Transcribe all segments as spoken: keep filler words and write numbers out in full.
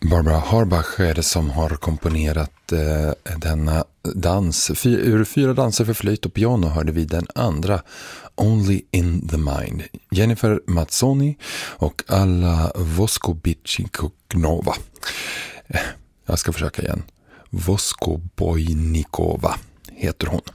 Barbara Harbach är det som har komponerat eh, denna dans. Fy, ur fyra danser för flöjt och piano hörde vi den andra, Only in the Mind. Jennifer Mazzoni och Alla Voskobichikova. Jag ska försöka igen. Voskobojnikova heter hon.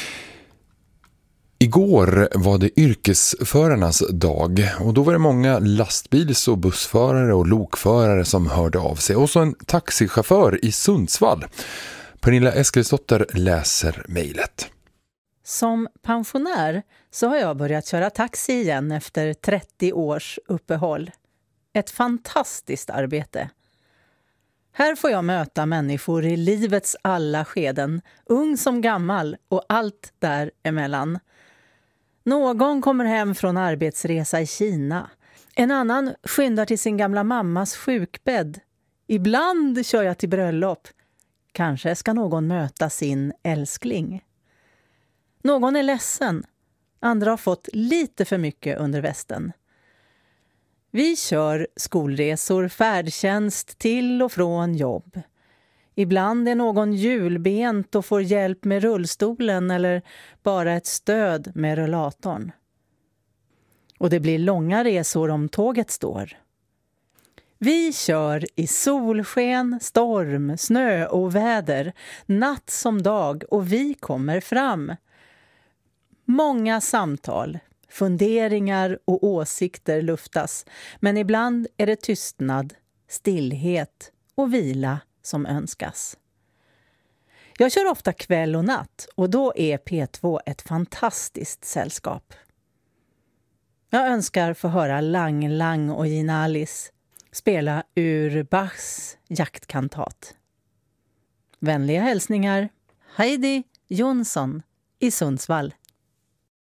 Igår var det yrkesförarnas dag och då var det många lastbils- och bussförare och lokförare som hörde av sig. Och så en taxichaufför i Sundsvall. Pernilla Eskilsdotter läser mejlet. Som pensionär så har jag börjat köra taxi igen efter trettio års uppehåll. Ett fantastiskt arbete. Här får jag möta människor i livets alla skeden, ung som gammal och allt däremellan. Någon kommer hem från arbetsresa i Kina. En annan skyndar till sin gamla mammas sjukbädd. Ibland kör jag till bröllop. Kanske ska någon möta sin älskling. Någon är ledsen. Andra har fått lite för mycket under västen. Vi kör skolresor, färdtjänst till och från jobb. Ibland är någon hjulbent och får hjälp med rullstolen eller bara ett stöd med rullatorn. Och det blir långa resor om tåget står. Vi kör i solsken, storm, snö och väder, natt som dag och vi kommer fram. Många samtal, funderingar och åsikter luftas, men ibland är det tystnad, stillhet och vila som önskas. Jag kör ofta kväll och natt och då är P två ett fantastiskt sällskap. Jag önskar få höra Lang Lang och Gina Alice spela ur Bachs jaktkantat. Vänliga hälsningar, Heidi Jonsson i Sundsvall.